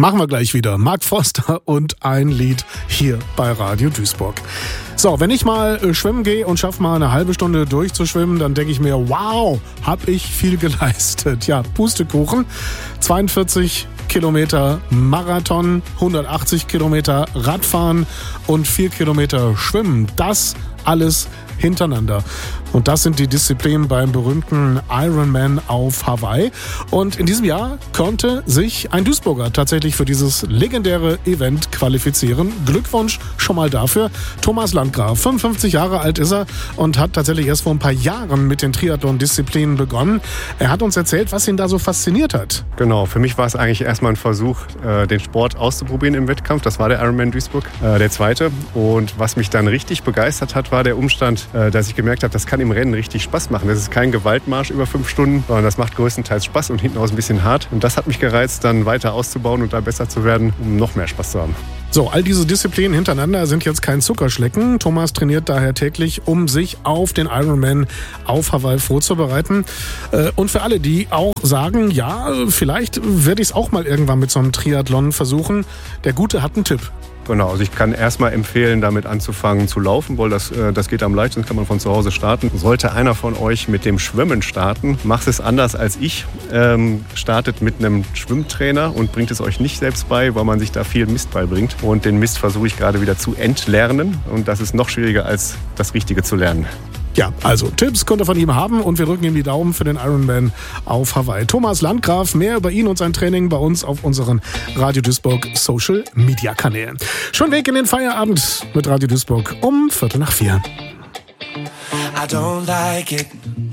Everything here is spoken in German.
Machen wir gleich wieder. Mark Forster und ein Lied hier bei Radio Duisburg. So, wenn ich mal schwimmen gehe und schaffe mal eine halbe Stunde durchzuschwimmen, dann denke ich mir, wow, hab ich viel geleistet. Ja, Pustekuchen, 42 Kilometer Marathon, 180 Kilometer Radfahren und 4 Kilometer Schwimmen. Das alles hintereinander. Und das sind die Disziplinen beim berühmten Ironman auf Hawaii. Und in diesem Jahr konnte sich ein Duisburger tatsächlich für dieses legendäre Event qualifizieren. Glückwunsch schon mal dafür. Thomas Landgraf, 55 Jahre alt ist er und hat tatsächlich erst vor ein paar Jahren mit den Triathlon-Disziplinen begonnen. Er hat uns erzählt, was ihn da so fasziniert hat. Genau, für mich war es eigentlich erstmal ein Versuch, den Sport auszuprobieren im Wettkampf. Das war der Ironman Duisburg, der zweite. Und was mich dann richtig begeistert hat, war der Umstand, dass ich gemerkt habe, das kann im Rennen richtig Spaß machen. Das ist kein Gewaltmarsch über 5 Stunden, sondern das macht größtenteils Spaß und hinten raus ein bisschen hart. Und das hat mich gereizt, dann weiter auszubauen und da besser zu werden, um noch mehr Spaß zu haben. So, all diese Disziplinen hintereinander sind jetzt kein Zuckerschlecken. Thomas trainiert daher täglich, um sich auf den Ironman auf Hawaii vorzubereiten. Und für alle, die auch sagen, ja, vielleicht werde ich es auch mal irgendwann mit so einem Triathlon versuchen, der Gute hat einen Tipp. Genau, also ich kann erstmal empfehlen, damit anzufangen zu laufen, weil das geht am leichtesten, kann man von zu Hause starten. Sollte einer von euch mit dem Schwimmen starten, macht es anders als ich. Startet mit einem Schwimmtrainer und bringt es euch nicht selbst bei, weil man sich da viel Mist beibringt. Und den Mist versuche ich gerade wieder zu entlernen und das ist noch schwieriger als das Richtige zu lernen. Ja, also Tipps könnt ihr von ihm haben und wir drücken ihm die Daumen für den Ironman auf Hawaii. Thomas Landgraf, mehr über ihn und sein Training bei uns auf unseren Radio Duisburg Social Media Kanälen. Schönen Weg in den Feierabend mit Radio Duisburg um 3:45. I don't like it.